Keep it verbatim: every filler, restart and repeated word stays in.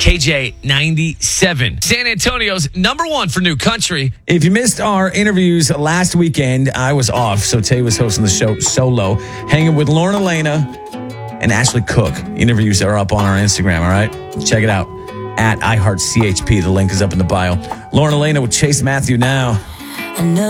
K J ninety-seven. San Antonio's number one for new country. If you missed our interviews last weekend, I was off, so Tay was hosting the show solo, hanging with Lauren Elena and Ashley Cook. Interviews are up on our Instagram, all right? Check it out, at iHeartCHP. The link is up in the bio. Lauren Elena with Chase Matthew now.